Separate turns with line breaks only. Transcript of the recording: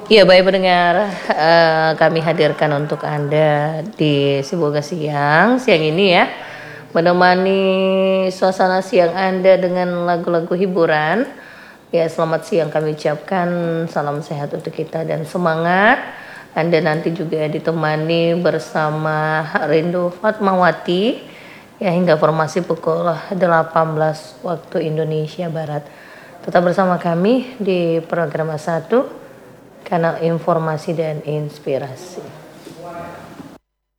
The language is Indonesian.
Iya, baik pendengar, kami hadirkan untuk Anda di sebuah siang ini ya, menemani suasana siang Anda dengan lagu-lagu hiburan. Ya, selamat siang kami ucapkan, salam sehat untuk kita dan semangat. Anda nanti juga ditemani bersama Rindu Fatmawati ya hingga formasi pukul 18 waktu Indonesia Barat. Tetap bersama kami di program 1 kanal informasi dan inspirasi.